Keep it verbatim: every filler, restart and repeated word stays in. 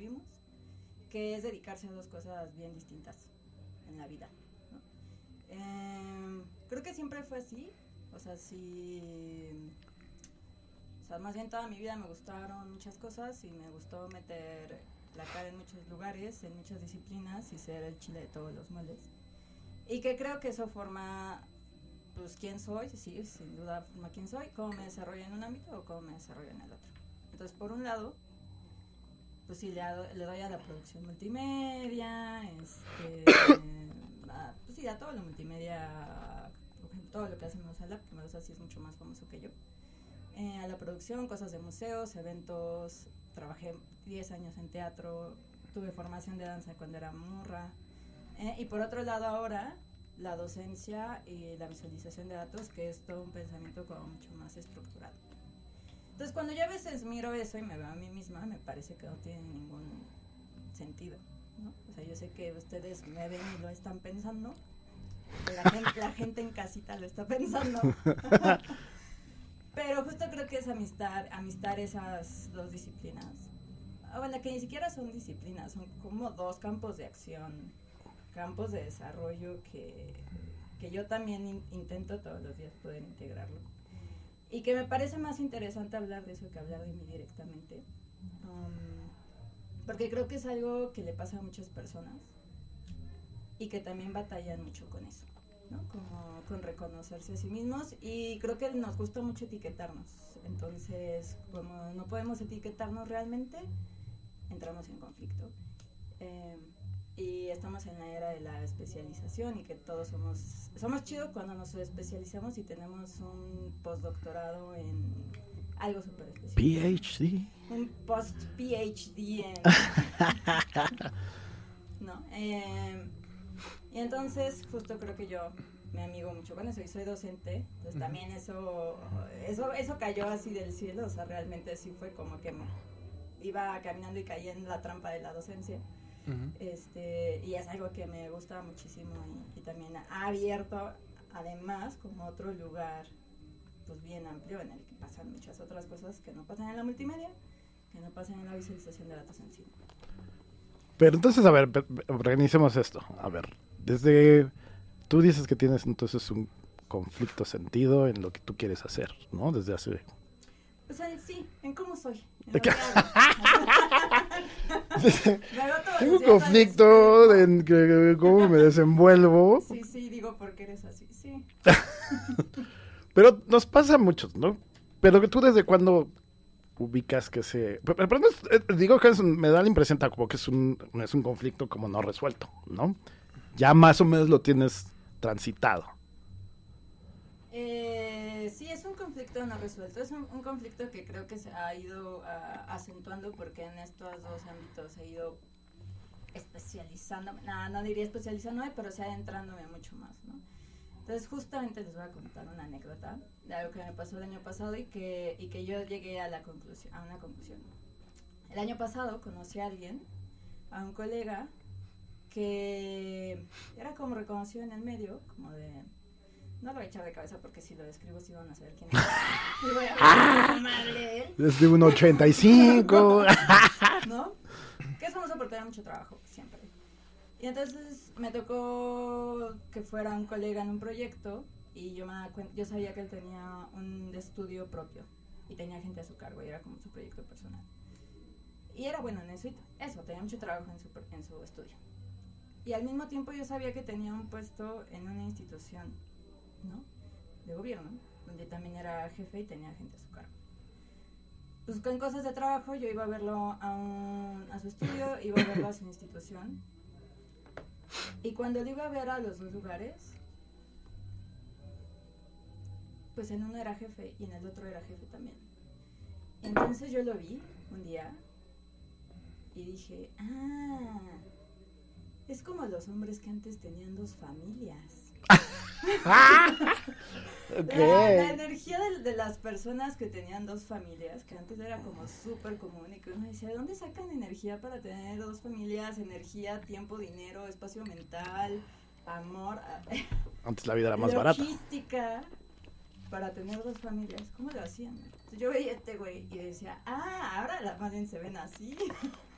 vivimos, que es dedicarse a dos cosas bien distintas en la vida, ¿no? Eh, creo que siempre fue así, o sea, sí, o sea, más bien toda mi vida me gustaron muchas cosas y me gustó meter la cara en muchos lugares, en muchas disciplinas y ser el chile de todos los moles. Y que creo que eso forma, pues, quién soy, sí, sin duda forma quién soy, cómo me desarrollo en un ámbito o cómo me desarrollo en el otro. Entonces, por un lado, pues sí, le, le doy a la producción multimedia, este, a, pues sí, a todo lo multimedia, por ejemplo, todo lo que hace Medusa, que Medusa sí es mucho más famoso que yo. Eh, a la producción, cosas de museos, eventos, trabajé diez años en teatro, tuve formación de danza cuando era morra. Eh, y por otro lado ahora, la docencia y la visualización de datos, que es todo un pensamiento como mucho más estructurado. Entonces, cuando yo a veces miro eso y me veo a mí misma, me parece que no tiene ningún sentido, ¿no? O sea, yo sé que ustedes me ven y lo están pensando, la gente, la gente en casita lo está pensando. Pero justo creo que es amistad, amistad esas dos disciplinas. Bueno, que ni siquiera son disciplinas, son como dos campos de acción, campos de desarrollo que, que yo también in, intento todos los días poder integrarlo. Y que me parece más interesante hablar de eso que hablar de mí directamente. Um, porque creo que es algo que le pasa a muchas personas y que también batallan mucho con eso, ¿no? Como con reconocerse a sí mismos, y creo que nos gusta mucho etiquetarnos. Entonces, como no podemos etiquetarnos realmente, entramos en conflicto. Eh, y estamos en la era de la especialización y que todos somos somos chidos cuando nos especializamos y tenemos un postdoctorado en algo súper específico. P H D. Un post-P H D en... ¿no? Eh, y entonces justo creo que yo me amigo mucho con eso y soy docente, entonces uh-huh. también eso, eso eso cayó así del cielo, o sea, realmente sí fue como que iba caminando y caí en la trampa de la docencia. Uh-huh. Este, y es algo que me gusta muchísimo y, y también ha abierto además como otro lugar pues bien amplio en el que pasan muchas otras cosas que no pasan en la multimedia, que no pasan en la visualización de datos en sí. Pero entonces, a ver, organicemos esto. A ver, desde tú dices que tienes entonces un conflicto sentido en lo que tú quieres hacer, ¿no? Desde hace... O sea, sí, en cómo soy. En Tengo un conflicto en que, cómo me desenvuelvo. Sí, sí, digo porque eres así, sí. Pero nos pasa a muchos, ¿no? Pero que tú desde cuándo ubicas que se... Pero, pero no es, digo que es, me da la impresión como que es un, es un conflicto como no resuelto, ¿no? Ya más o menos lo tienes transitado. Eh, sí, es un conflicto no resuelto, es un, un conflicto que creo que se ha ido uh, acentuando porque en estos dos ámbitos he ido especializándome, no, no diría especializándome, pero se ha adentrándome mucho más, ¿no? Entonces justamente les voy a contar una anécdota de algo que me pasó el año pasado y que, y que yo llegué a, la conclusión, a una conclusión. El año pasado conocí a alguien, a un colega, que era como reconocido en el medio, como de... No lo voy a echar de cabeza porque si lo describo sí van a saber quién es. Y voy a hablar mal de él. Desde un ochenta y cinco. ¿No? Que es famoso por tener mucho trabajo, siempre. Y entonces me tocó que fuera un colega en un proyecto y yo, me, yo sabía que él tenía un estudio propio y tenía gente a su cargo y era como su proyecto personal. Y era bueno en eso, y eso, tenía mucho trabajo en su, en su estudio. Y al mismo tiempo yo sabía que tenía un puesto en una institución, ¿no? De gobierno, donde también era jefe y tenía gente a su cargo. Pues con cosas de trabajo yo iba a verlo a, un, a su estudio, iba a verlo a su institución. Y cuando lo iba a ver a los dos lugares, pues en uno era jefe y en el otro era jefe también. Entonces yo lo vi un día y dije, ah, es como los hombres que antes tenían dos familias. Okay. la, la energía de, de las personas que tenían dos familias, que antes era como súper común y que uno decía, ¿de dónde sacan energía para tener dos familias? Energía, tiempo, dinero, espacio mental, amor. Antes la vida era más barata. Logística para tener dos familias. ¿Cómo lo hacían? Entonces yo veía a este güey y decía, ah, ahora las más bien se ven así.